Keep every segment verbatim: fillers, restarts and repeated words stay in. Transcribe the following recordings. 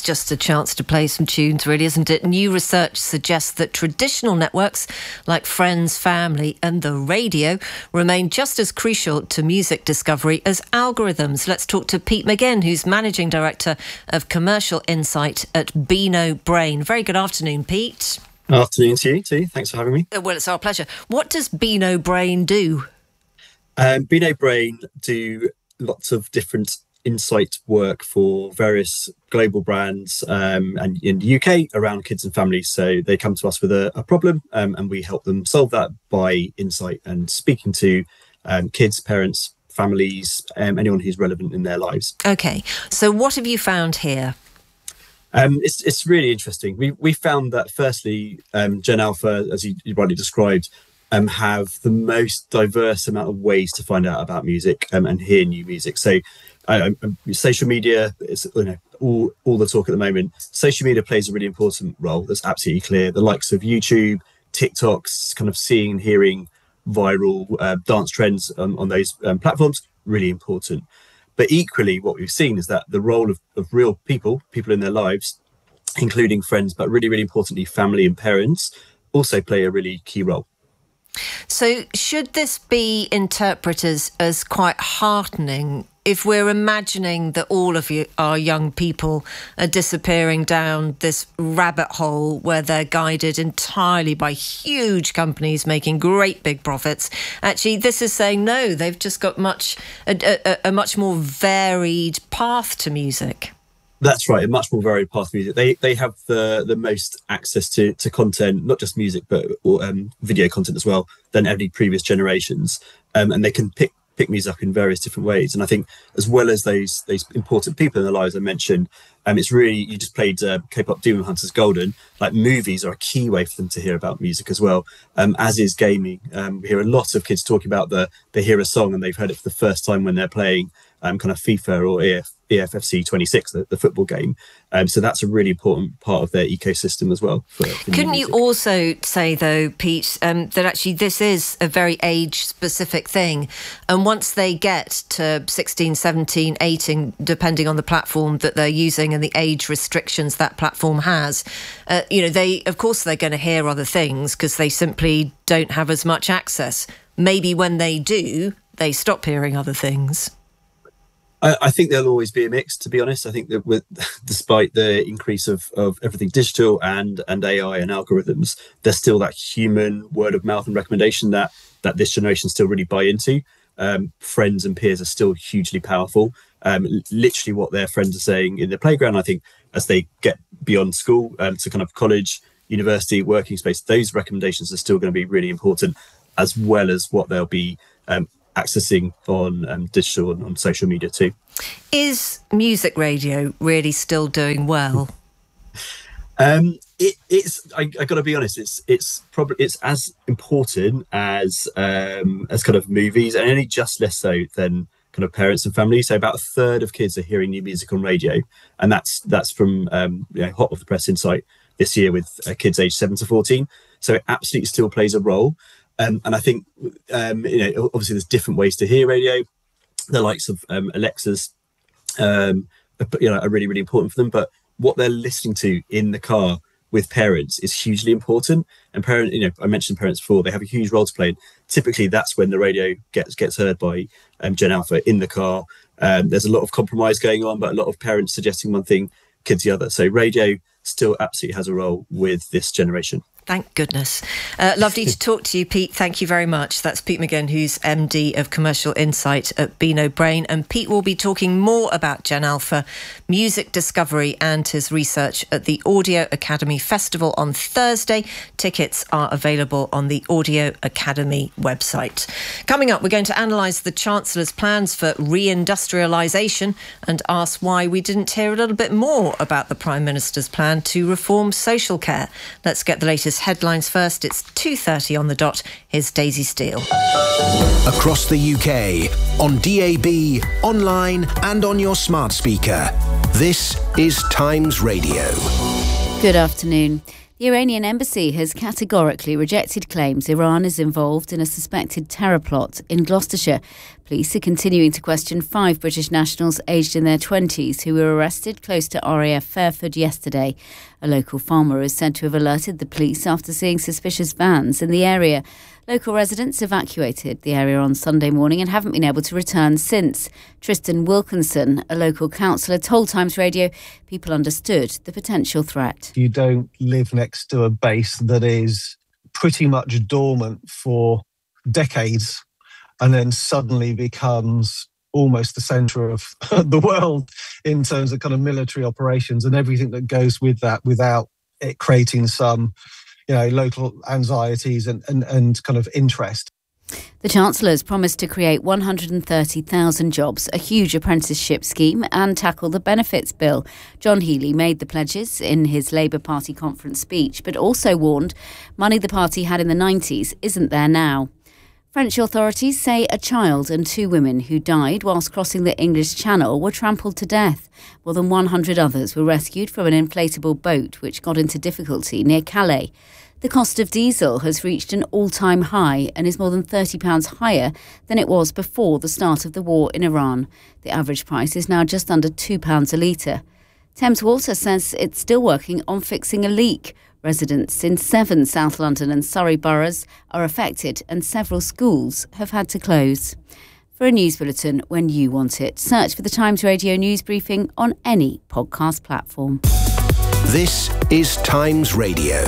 just a chance to play some tunes, really, isn't it? New research suggests that traditional networks like Friends, Family and the radio remain just as crucial to music discovery as algorithms. Let's talk to Pete McGinn, who's Managing Director of Commercial Insight at Beano Brain. Very good afternoon, Pete. Afternoon to you, too. Thanks for having me. Well, it's our pleasure. What does Beano Brain do? Um, Beano Brain do lots of different insight work for various global brands um, and in the U K around kids and families. So they come to us with a, a problem um, and we help them solve that by insight and speaking to um, kids, parents, families, um, anyone who's relevant in their lives. OK, so what have you found here? Um, it's it's really interesting. We we found that firstly, um, Gen Alpha, as you, you rightly described, um, have the most diverse amount of ways to find out about music um, and hear new music. So, uh, social media is you know all all the talk at the moment. Social media plays a really important role. That's absolutely clear. The likes of YouTube, TikToks, kind of seeing and hearing viral uh, dance trends on, on those um, platforms, really important. But equally, what we've seen is that the role of, of real people, people in their lives, including friends, but really, really importantly, family and parents, also play a really key role. So should this be interpreted as quite heartening if we're imagining that all of you, our young people are disappearing down this rabbit hole where they're guided entirely by huge companies making great big profits? Actually, this is saying no, they've just got much a, a, a much more varied path to music. That's right, a much more varied path to music. They they have the the most access to to content, not just music, but um, video content as well, than any previous generations. Um, and they can pick pick music up in various different ways. And I think as well as those those important people in their lives I mentioned, um, it's really, you just played uh, K-pop Demon Hunters Golden, like movies are a key way for them to hear about music as well, um, as is gaming. Um, we hear a lot of kids talking about the, they hear a song and they've heard it for the first time when they're playing um, kind of FIFA or E F, E F F C twenty-six, the, the football game. Um, so that's a really important part of their ecosystem as well. For, for Couldn't you also say, though, Pete, um, that actually this is a very age-specific thing, and once they get to sixteen, seventeen, eighteen, depending on the platform that they're using and the age restrictions that platform has, uh, you know, they, of course, they're going to hear other things because they simply don't have as much access. Maybe when they do, they stop hearing other things. I think there'll always be a mix, to be honest. I think that with, despite the increase of, of everything digital and, and A I and algorithms, there's still that human word of mouth and recommendation that, that this generation still really buy into. Um, friends and peers are still hugely powerful. Um, literally what their friends are saying in the playground, I think, as they get beyond school um, to kind of college, university, working space, those recommendations are still going to be really important, as well as what they'll be um, accessing on um, digital and on social media too. Is music radio really still doing well? um, it, it's. I, I got to be honest. It's it's probably it's as important as um, as kind of movies, and only just less so than kind of parents and families. So about a third of kids are hearing new music on radio, and that's that's from um, you know, hot off the press insight this year with uh, kids aged seven to fourteen. So it absolutely still plays a role. Um, and I think, um, you know, obviously there's different ways to hear radio. The likes of um, Alexa's, um, you know, are really, really important for them. But what they're listening to in the car with parents is hugely important. And parent, you know, I mentioned parents before, they have a huge role to play. Typically, that's when the radio gets gets heard by um, Gen Alpha in the car. Um, there's a lot of compromise going on, but a lot of parents suggesting one thing, kids the other. So radio still absolutely has a role with this generation. Thank goodness. Uh, lovely to talk to you, Pete. Thank you very much. That's Pete McGinn, who's M D of Commercial Insight at Beano Brain. And Pete will be talking more about Gen Alpha, music discovery and his research at the Audio Academy Festival on Thursday. Tickets are available on the Audio Academy website. Coming up, we're going to analyse the Chancellor's plans for reindustrialisation and ask why we didn't hear a little bit more about the Prime Minister's plan to reform social care. Let's get the latest headlines first. It's two thirty on the dot. Here's Daisy Steele. Across the U K, on D A B, online and on your smart speaker. This is Times Radio. Good afternoon. The Iranian embassy has categorically rejected claims Iran is involved in a suspected terror plot in Gloucestershire. Police are continuing to question five British nationals aged in their twenties who were arrested close to R A F Fairford yesterday. A local farmer is said to have alerted the police after seeing suspicious vans in the area. Local residents evacuated the area on Sunday morning and haven't been able to return since. Tristan Wilkinson, a local councillor, told Times Radio people understood the potential threat. You don't live next to a base that is pretty much dormant for decades and then suddenly becomes almost the centre of the world in terms of kind of military operations and everything that goes with that, without it creating some, you know, local anxieties and, and, and kind of interest. The Chancellor has promised to create one hundred thirty thousand jobs, a huge apprenticeship scheme, and tackle the benefits bill. John Healey made the pledges in his Labour Party conference speech, but also warned money the party had in the nineties isn't there now. French authorities say a child and two women who died whilst crossing the English Channel were trampled to death. More than one hundred others were rescued from an inflatable boat which got into difficulty near Calais. The cost of diesel has reached an all-time high and is more than thirty pounds higher than it was before the start of the war in Iran. The average price is now just under two pounds a litre. Thames Water says it's still working on fixing a leak. Residents in seven South London and Surrey boroughs are affected and several schools have had to close. For a news bulletin when you want it, search for the Times Radio news briefing on any podcast platform. This is Times Radio.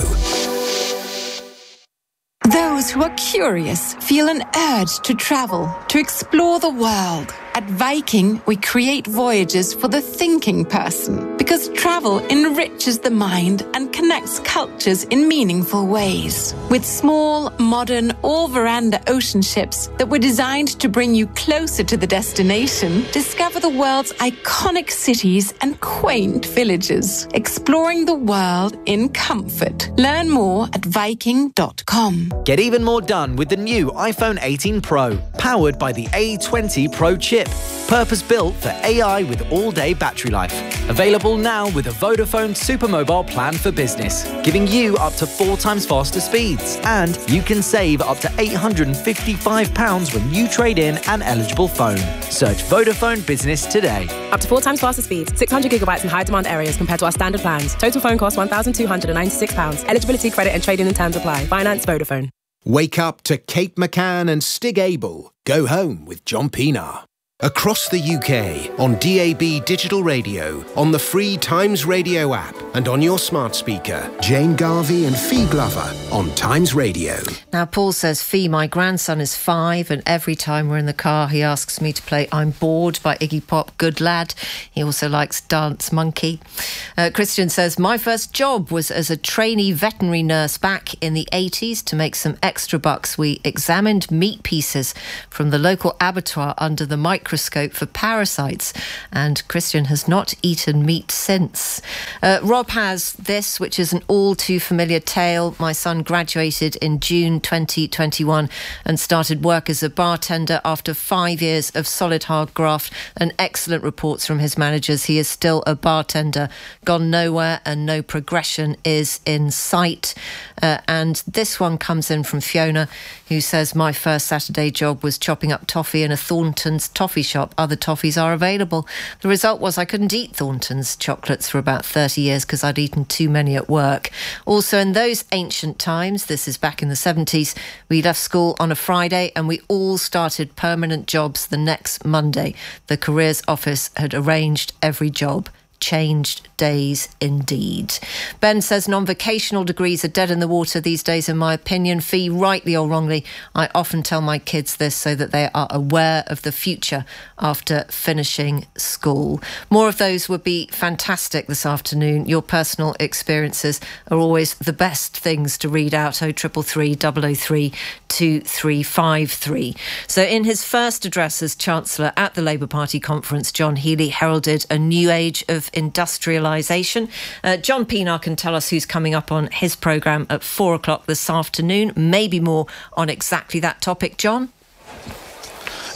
Those who are curious feel an urge to travel, to explore the world. At Viking, we create voyages for the thinking person, because travel enriches the mind and connects cultures in meaningful ways. With small, modern, all-veranda ocean ships that were designed to bring you closer to the destination, discover the world's iconic cities and quaint villages, exploring the world in comfort. Learn more at viking dot com. Get even more done with the new iPhone eighteen Pro, powered by the A twenty Pro chip. Purpose-built for A I with all-day battery life. Available now with a Vodafone Supermobile plan for business, giving you up to four times faster speeds. And you can save up to eight hundred fifty-five pounds when you trade in an eligible phone. Search Vodafone Business today. Up to four times faster speeds, six hundred gigabytes in high-demand areas compared to our standard plans. Total phone cost one thousand two hundred ninety-six pounds. Eligibility, credit and trading and terms apply. Finance Vodafone. Wake up to Kate McCann and Stig Abel. Go home with John Pienaar. Across the U K, on D A B digital radio, on the free Times Radio app, and on your smart speaker. Jane Garvey and Fee Glover on Times Radio. Now, Paul says, Fee, my grandson is five, and every time we're in the car, he asks me to play I'm Bored by Iggy Pop. Good lad. He also likes Dance Monkey. Uh, Christian says, my first job was as a trainee veterinary nurse back in the eighties. To make some extra bucks, we examined meat pieces from the local abattoir under the microscope for parasites, and Christian has not eaten meat since. Uh, Rob has this, which is an all too familiar tale. My son graduated in June twenty twenty-one and started work as a bartender after five years of solid hard graft and excellent reports from his managers. He is still a bartender, gone nowhere, and no progression is in sight. Uh, and this one comes in from Fiona, who says, my first Saturday job was chopping up toffee in a Thornton's toffee shop. Other toffees are available. The result was I couldn't eat Thornton's chocolates for about thirty years because I'd eaten too many at work. Also, in those ancient times, this is back in the seventies, we left school on a Friday and we all started permanent jobs the next Monday. The careers office had arranged every job. Changed days indeed. Ben says non-vocational degrees are dead in the water these days, in my opinion. Fee, rightly or wrongly, I often tell my kids this so that they are aware of the future after finishing school. More of those would be fantastic this afternoon. Your personal experiences are always the best things to read out. oh triple three, double oh three, two three five three. So in his first address as Chancellor at the Labour Party conference, John Healey heralded a new age of industrialisation. Uh, John Pienaar can tell us who's coming up on his programme at four o'clock this afternoon. Maybe more on exactly that topic, John?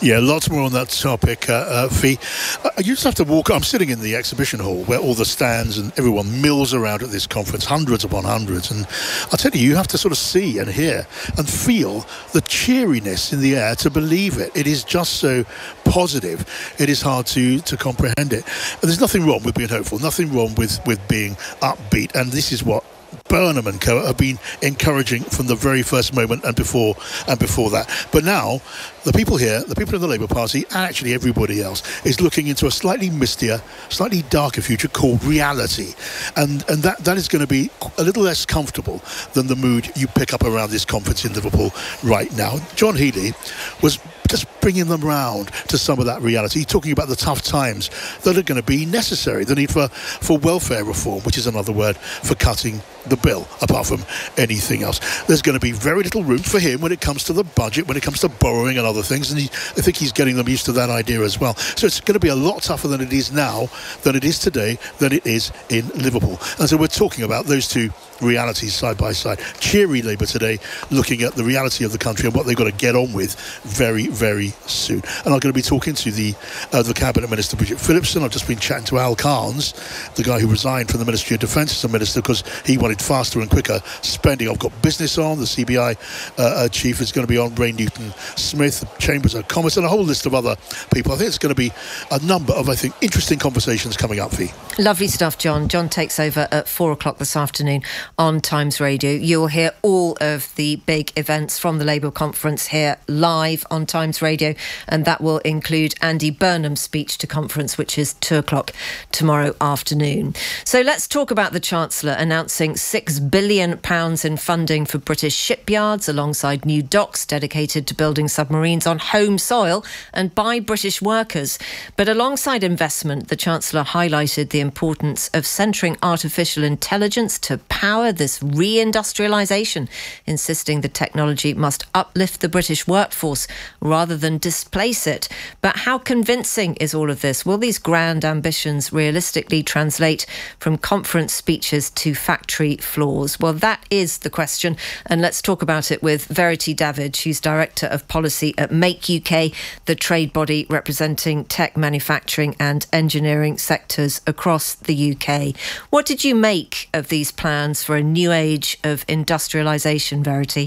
Yeah, lots more on that topic, uh, uh, Fee. Uh, you just have to walk. I'm sitting in the exhibition hall where all the stands and everyone mills around at this conference, hundreds upon hundreds. And I'll tell you, you have to sort of see and hear and feel the cheeriness in the air to believe it. It is just so positive. It is hard to, to comprehend it. And there's nothing wrong with being hopeful, nothing wrong with, with being upbeat. And this is what Burnham and co have been encouraging from the very first moment and before and before that. But now the people here, the people in the Labour Party, and actually everybody else, is looking into a slightly mistier, slightly darker future called reality. And and that, that is going to be a little less comfortable than the mood you pick up around this conference in Liverpool right now. John Healey was just bringing them round to some of that reality, talking about the tough times that are going to be necessary, the need for, for welfare reform, which is another word for cutting the bill, apart from anything else. There's going to be very little room for him when it comes to the budget, when it comes to borrowing and other things, and he, I think he's getting them used to that idea as well. So it's going to be a lot tougher than it is now, than it is today, than it is in Liverpool. And so we're talking about those two realities side by side. Cheery Labour today, looking at the reality of the country and what they've got to get on with very, very soon. And I'm going to be talking to the uh, the Cabinet Minister, Bridget Phillipson. I've just been chatting to Al Carnes, the guy who resigned from the Ministry of Defence as a minister because he wanted faster and quicker spending. I've got business on. The C B I uh, uh, chief is going to be on, Ray Newton-Smith, the Chambers of Commerce, and a whole list of other people. I think it's going to be a number of, I think, interesting conversations coming up, Fee. Lovely stuff, John. John takes over at four o'clock this afternoon on Times Radio. You'll hear all of the big events from the Labour conference here live on Times Radio, and that will include Andy Burnham's speech to conference, which is two o'clock tomorrow afternoon. So let's talk about the Chancellor announcing six billion pounds in funding for British shipyards alongside new docks dedicated to building submarines on home soil and by British workers. But alongside investment, the Chancellor highlighted the importance of centring artificial intelligence to power this reindustrialisation, insisting the technology must uplift the British workforce rather than displace it. But how convincing is all of this? Will these grand ambitions realistically translate from conference speeches to factory floors? Well, that is the question, and let's talk about it with Verity Davidge, who's Director of Policy at Make U K, the trade body representing tech manufacturing and engineering sectors across the U K. What did you make of these plans for a new age of industrialisation, Verity?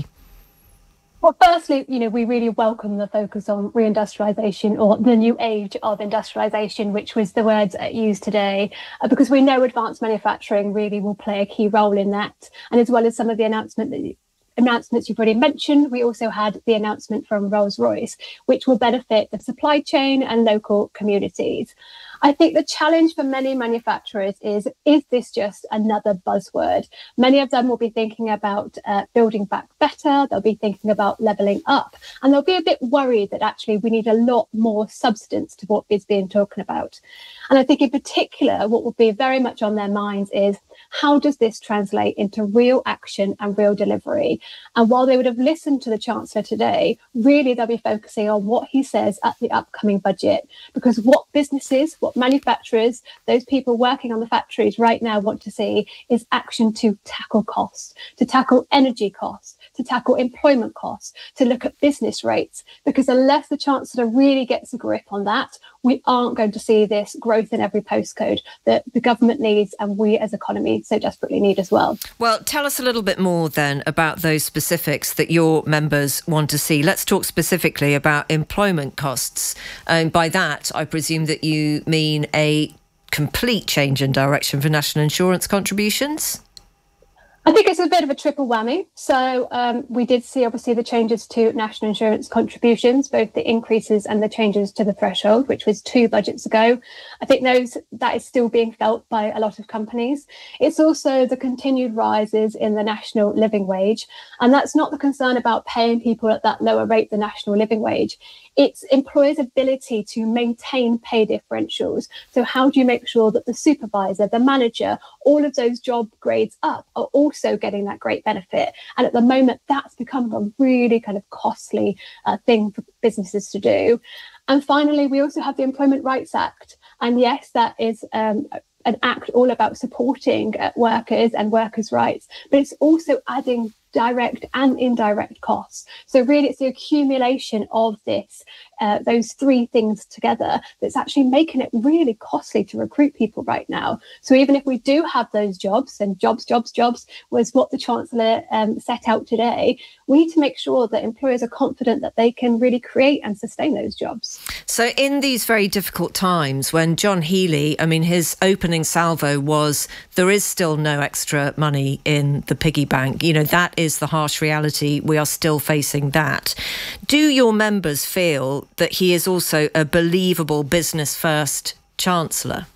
Well, firstly, you know, we really welcome the focus on reindustrialisation, or the new age of industrialisation, which was the words used today, uh, because we know advanced manufacturing really will play a key role in that. And as well as some of the announcement that announcements you've already mentioned, we also had the announcement from Rolls-Royce, which will benefit the supply chain and local communities. I think the challenge for many manufacturers is, is this just another buzzword? Many of them will be thinking about uh, building back better, they'll be thinking about levelling up, and they'll be a bit worried that actually we need a lot more substance to what is being talked about. And I think in particular, what will be very much on their minds is, how does this translate into real action and real delivery? And while they would have listened to the Chancellor today, really they'll be focusing on what he says at the upcoming budget, because what businesses, what manufacturers, those people working on the factories right now want to see is action to tackle costs, to tackle energy costs, to tackle employment costs, to look at business rates, because unless the Chancellor really gets a grip on that, we aren't going to see this growth in every postcode that the government needs and we as economy so desperately need as well. Well, tell us a little bit more then about those specifics that your members want to see. Let's talk specifically about employment costs. And by that, I presume that you mean a complete change in direction for national insurance contributions? I think it's a bit of a triple whammy. So um, we did see, obviously, the changes to national insurance contributions, both the increases and the changes to the threshold, which was two budgets ago. I think those that is still being felt by a lot of companies. It's also the continued rises in the national living wage. And that's not the concern about paying people at that lower rate, the national living wage. It's employers' ability to maintain pay differentials. So how do you make sure that the supervisor, the manager, all of those job grades up are also getting that great benefit? And at the moment, that's become a really kind of costly uh, thing for businesses to do. And finally, we also have the Employment Rights Act. And yes, that is um, an act all about supporting uh, workers and workers' rights, but it's also adding direct and indirect costs. So really it's the accumulation of this uh, those three things together that's actually making it really costly to recruit people right now. So even if we do have those jobs, and jobs, jobs, jobs was what the Chancellor um, set out today, we need to make sure that employers are confident that they can really create and sustain those jobs. So in these very difficult times, when John Healey, I mean, his opening salvo was, there is still no extra money in the piggy bank. You know, that is the harsh reality. We are still facing that. Do your members feel that he is also a believable business first Chancellor?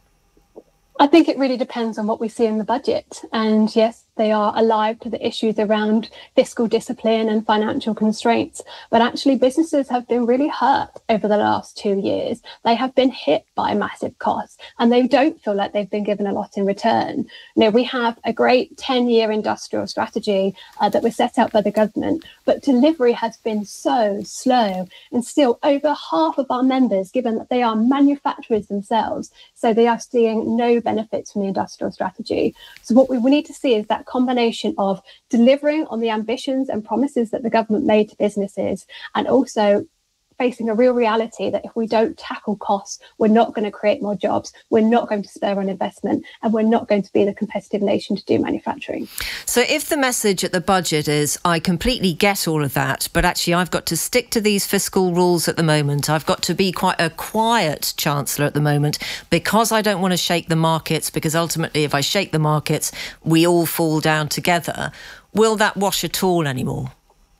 I think it really depends on what we see in the budget. And yes, they are alive to the issues around fiscal discipline and financial constraints. But actually, businesses have been really hurt over the last two years. They have been hit by massive costs, and they don't feel like they've been given a lot in return. You know, we have a great ten-year industrial strategy uh, that was set out by the government, but delivery has been so slow. And still, over half of our members, given that they are manufacturers themselves, so they are seeing no benefits from the industrial strategy. So what we need to see is that combination of delivering on the ambitions and promises that the government made to businesses, and also facing a real reality that if we don't tackle costs, we're not going to create more jobs, we're not going to spur on investment, and we're not going to be the competitive nation to do manufacturing. So if the message at the budget is, I completely get all of that, but actually I've got to stick to these fiscal rules at the moment, I've got to be quite a quiet Chancellor at the moment because I don't want to shake the markets, because ultimately if I shake the markets, we all fall down together, will that wash at all anymore?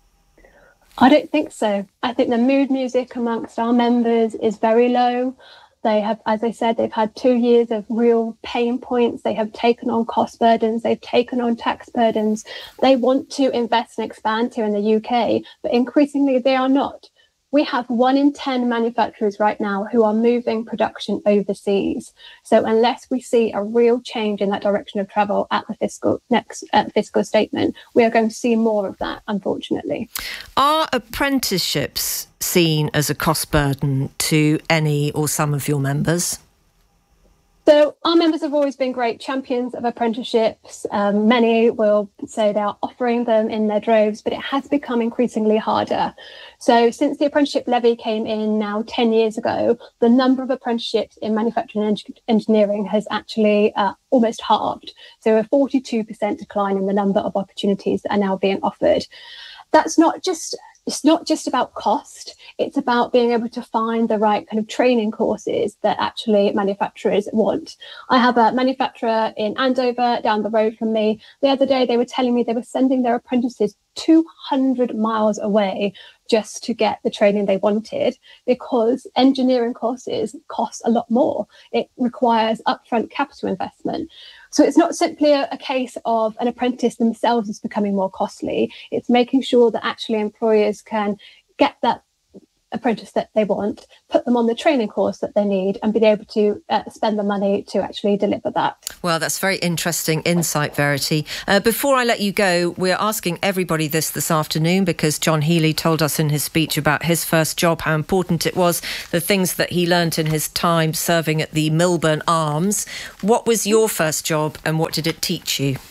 I don't think so. I think the mood music amongst our members is very low. They have, as I said, they've had two years of real pain points. They have taken on cost burdens. They've taken on tax burdens. They want to invest and expand here in the U K, but increasingly they are not. We have one in ten manufacturers right now who are moving production overseas. So unless we see a real change in that direction of travel at the fiscal next uh, fiscal statement, we are going to see more of that, unfortunately. Are apprenticeships seen as a cost burden to any or some of your members? So our members have always been great champions of apprenticeships. Um, many will say they are offering them in their droves, but it has become increasingly harder. So since the apprenticeship levy came in now ten years ago, the number of apprenticeships in manufacturing and engineering has actually uh, almost halved. So a forty-two percent decline in the number of opportunities that are now being offered. That's not just It's not just about cost, it's about being able to find the right kind of training courses that actually manufacturers want. I have a manufacturer in Andover down the road from me. The other day, they were telling me they were sending their apprentices two hundred miles away just to get the training they wanted, because engineering courses cost a lot more. It requires upfront capital investment. So it's not simply a, a case of an apprentice themselves is becoming more costly. It's making sure that actually employers can get that apprentice that they want, put them on the training course that they need, and be able to uh, spend the money to actually deliver that. Well, that's very interesting insight, Verity. Uh, before I let you go, we're asking everybody this this afternoon because John Healey told us in his speech about his first job, how important it was, the things that he learnt in his time serving at the Milburn Arms. What was your first job and what did it teach you?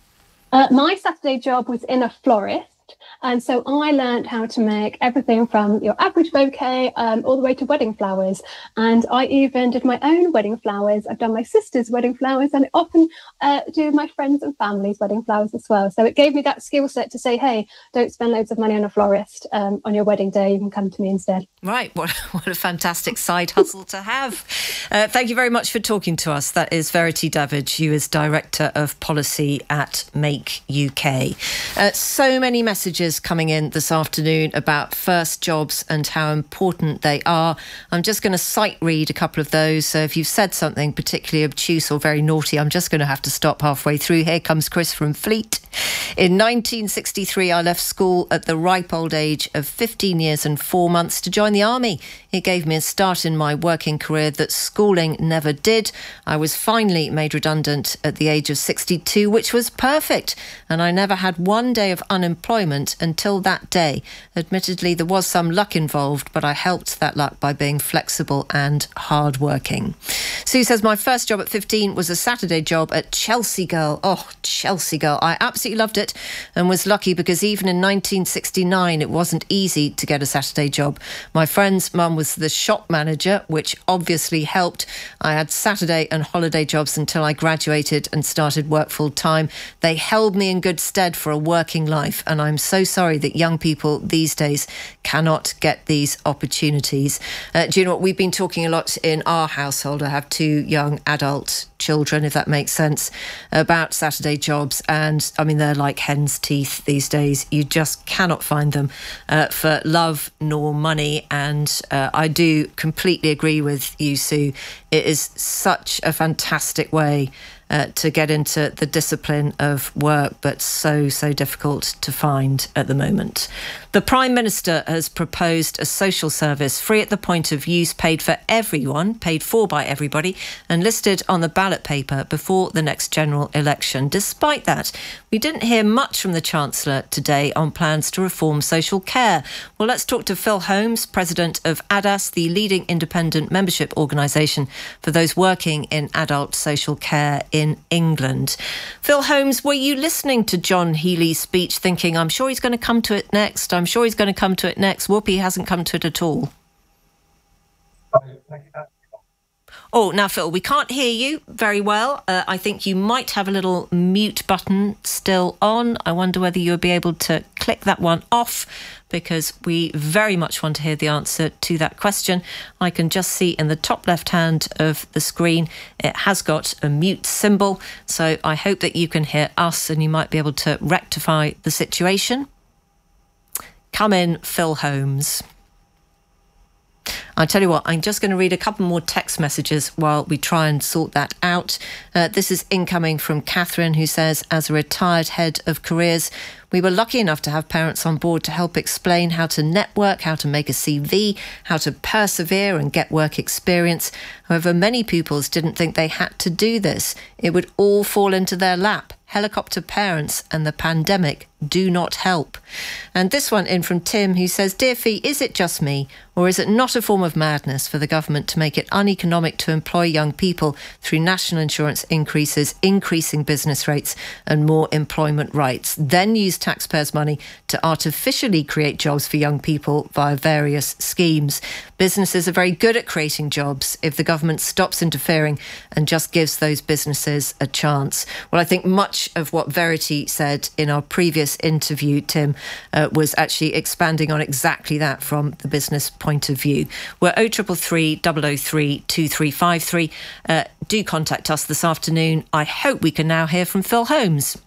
Uh, my Saturday job was in a florist. And so I learned how to make everything from your average bouquet um, all the way to wedding flowers. And I even did my own wedding flowers. I've done my sister's wedding flowers, and I often uh, do my friends' and family's wedding flowers as well. So it gave me that skill set to say, hey, don't spend loads of money on a florist um, on your wedding day. You can come to me instead. Right. What, what a fantastic side hustle to have. Uh, thank you very much for talking to us. That is Verity Davidge, who is Director of Policy at Make U K. Uh, so many messages coming in this afternoon about first jobs and how important they are. I'm just going to sight read a couple of those. So if you've said something particularly obtuse or very naughty, I'm just going to have to stop halfway through. Here comes Chris from Fleet. In nineteen sixty-three, I left school at the ripe old age of fifteen years and four months to join the army. It gave me a start in my working career that schooling never did. I was finally made redundant at the age of sixty-two, which was perfect. And I never had one day of unemployment employment until that day. Admittedly, there was some luck involved, but I helped that luck by being flexible and hardworking. Sue says, my first job at fifteen was a Saturday job at Chelsea Girl. Oh, Chelsea Girl. I absolutely loved it and was lucky because even in nineteen sixty-nine, it wasn't easy to get a Saturday job. My friend's mum was the shop manager, which obviously helped. I had Saturday and holiday jobs until I graduated and started work full time. They held me in good stead for a working life, and I'm so sorry that young people these days cannot get these opportunities. Uh, do you know what? We've been talking a lot in our household. I have two young adult children, if that makes sense, about Saturday jobs, and I mean, they're like hen's teeth these days. You just cannot find them uh, for love nor money, and uh, I do completely agree with you, Sue. It is such a fantastic way Uh, to get into the discipline of work, but so, so difficult to find at the moment. The Prime Minister has proposed a social service free at the point of use, paid for everyone, paid for by everybody, and listed on the ballot paper before the next general election. Despite that, we didn't hear much from the Chancellor today on plans to reform social care. Well, let's talk to Phil Holmes, President of ADASS, the leading independent membership organisation for those working in adult social care in England. Phil Holmes, were you listening to John Healey's speech thinking, I'm sure he's going to come to it next, I'm sure he's going to come to it next? Whoop, he hasn't come to it at all. Oh, now, Phil, we can't hear you very well. Uh, I think you might have a little mute button still on. I wonder whether you'll be able to click that one off, because we very much want to hear the answer to that question. I can just see in the top left hand of the screen, it has got a mute symbol. So I hope that you can hear us and you might be able to rectify the situation. Come in, Phil Holmes. I tell you what, I'm just going to read a couple more text messages while we try and sort that out. Uh, this is incoming from Catherine, who says, as a retired head of careers, we were lucky enough to have parents on board to help explain how to network, how to make a C V, how to persevere and get work experience. However, many pupils didn't think they had to do this. It would all fall into their lap. Helicopter parents and the pandemic do not help. And this one in from Tim, who says, Dear Fee, is it just me, or is it not a form of madness for the government to make it uneconomic to employ young people through national insurance increases, increasing business rates and more employment rights, then use taxpayers' money to artificially create jobs for young people via various schemes? Businesses are very good at creating jobs if the government stops interfering and just gives those businesses a chance. Well, I think much of what Verity said in our previous interview, Tim, uh, was actually expanding on exactly that from the business point of view. We're oh three three, double oh three, two three five three. Uh, do contact us this afternoon. I hope we can now hear from Phil Holmes.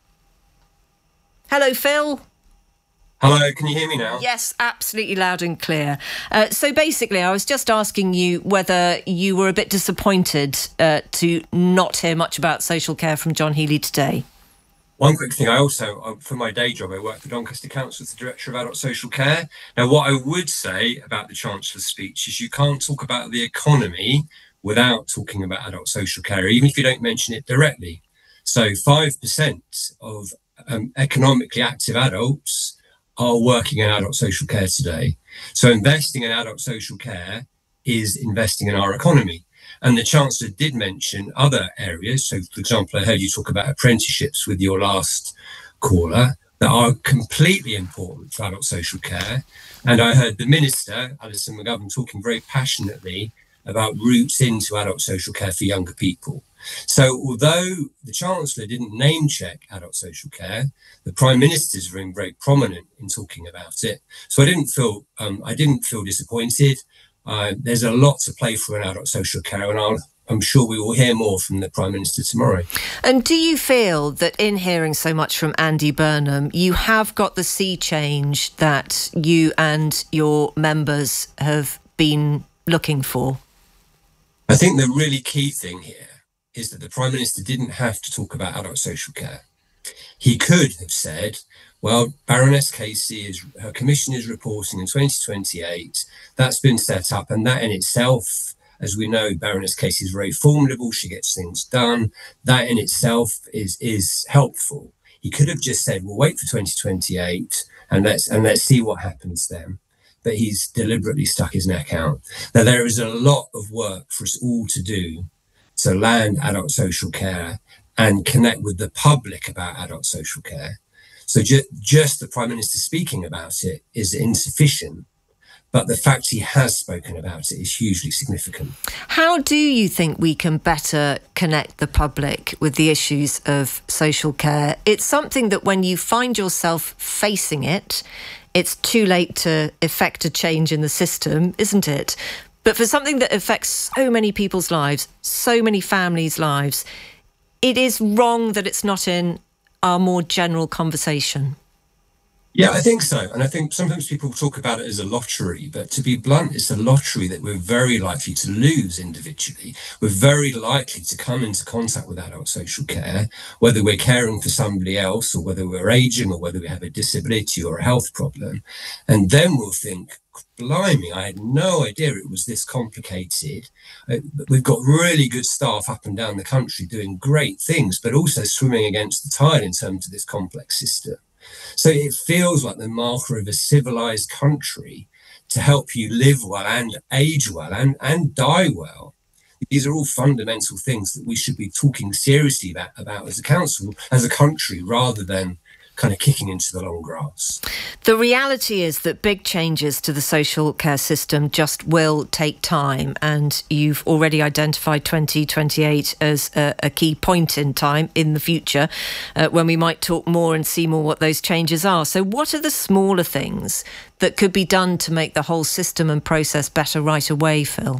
Hello, Phil. Hello, can you hear me now? Yes, absolutely loud and clear. Uh, so basically, I was just asking you whether you were a bit disappointed uh, to not hear much about social care from John Healey today. One quick thing, I also, for my day job, I work for Doncaster Council as the Director of Adult Social Care. Now, what I would say about the Chancellor's speech is you can't talk about the economy without talking about adult social care, even if you don't mention it directly. So five percent of um, economically active adults are working in adult social care today. So investing in adult social care is investing in our economy. And the Chancellor did mention other areas. So, for example, I heard you talk about apprenticeships with your last caller that are completely important for adult social care. And I heard the Minister, Alison McGovern, talking very passionately about routes into adult social care for younger people. So although the Chancellor didn't name check adult social care, the Prime Minister's been very prominent in talking about it. So I didn't feel um, I didn't feel disappointed. Uh, there's a lot to play for in adult social care, and I'll, I'm sure we will hear more from the Prime Minister tomorrow. And do you feel that in hearing so much from Andy Burnham, you have got the sea change that you and your members have been looking for? I think the really key thing here is that the Prime Minister didn't have to talk about adult social care. He could have said, well, Baroness Casey, is her commission is reporting in twenty twenty-eight. That's been set up, and that in itself, as we know, Baroness Casey is very formidable. She gets things done. That in itself is, is helpful. He He could have just said, we'll wait for twenty twenty-eight and let's and let's see what happens then. But he's deliberately stuck his neck out. Now, there is a lot of work for us all to do to land adult social care and connect with the public about adult social care. So ju- just the Prime Minister speaking about it is insufficient. But the fact he has spoken about it is hugely significant. How do you think we can better connect the public with the issues of social care? It's something that when you find yourself facing it, it's too late to effect a change in the system, isn't it? But for something that affects so many people's lives, so many families' lives, it is wrong that it's not in our more general conversation. Yeah, I think so. And I think sometimes people talk about it as a lottery, but to be blunt, it's a lottery that we're very likely to lose individually. We're very likely to come into contact with adult social care, whether we're caring for somebody else or whether we're aging or whether we have a disability or a health problem. And then we'll think, blimey, I had no idea it was this complicated. We've got really good staff up and down the country doing great things, but also swimming against the tide in terms of this complex system. So it feels like the marker of a civilized country to help you live well and age well and, and die well. These are all fundamental things that we should be talking seriously about, about as a council, as a country, rather than kind of kicking into the long grass. The reality is that big changes to the social care system just will take time, and you've already identified twenty twenty-eight as a, a key point in time in the future uh, when we might talk more and see more what those changes are. So what are the smaller things that could be done to make the whole system and process better right away, Phil?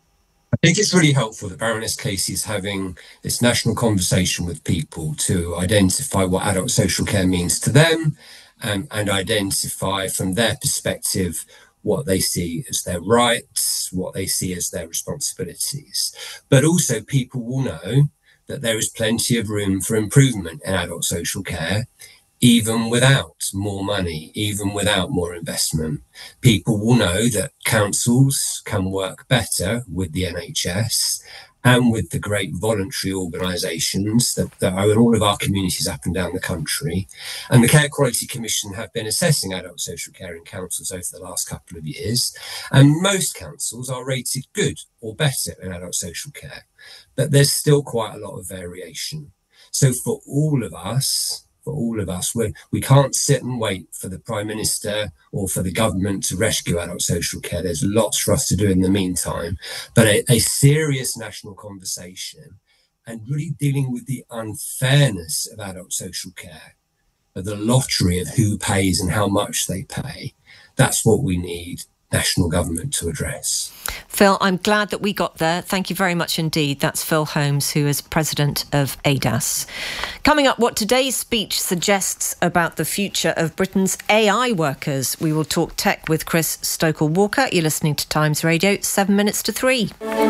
I think it's really helpful that Baroness Casey is having this national conversation with people to identify what adult social care means to them, um, and identify from their perspective what they see as their rights, what they see as their responsibilities. But also people will know that there is plenty of room for improvement in adult social care, even without more money, even without more investment. People will know that councils can work better with the N H S and with the great voluntary organisations that, that are in all of our communities up and down the country. And the Care Quality Commission have been assessing adult social care in councils over the last couple of years. And most councils are rated good or better in adult social care. But there's still quite a lot of variation. So for all of us, for all of us, we we can't sit and wait for the Prime Minister or for the government to rescue adult social care. There's lots for us to do in the meantime, but a, a serious national conversation and really dealing with the unfairness of adult social care, of the lottery of who pays and how much they pay. That's what we need national government to address. Phil, I'm glad that we got there. Thank you very much indeed. That's Phil Holmes, who is president of A D A S. Coming up, what today's speech suggests about the future of Britain's A I workers. We will talk tech with Chris Stokel-Walker. You're listening to Times Radio, seven minutes to three.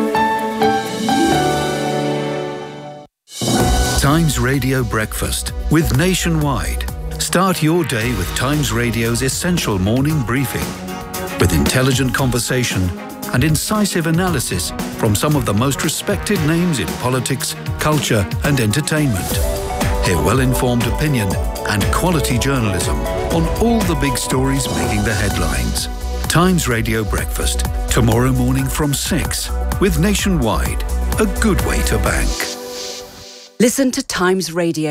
Times Radio Breakfast with Nationwide. Start your day with Times Radio's essential morning briefing, with intelligent conversation and incisive analysis from some of the most respected names in politics, culture and entertainment. Hear well-informed opinion and quality journalism on all the big stories making the headlines. Times Radio Breakfast, tomorrow morning from six, with Nationwide, a good way to bank. Listen to Times Radio.